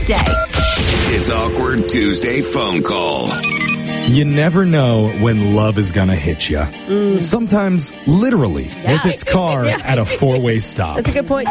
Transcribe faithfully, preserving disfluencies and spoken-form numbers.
Tuesday. It's Awkward Tuesday phone call. You never know when love is gonna hit you. Mm. Sometimes literally Yeah. with its car Yeah. at a four-way stop. That's a good point.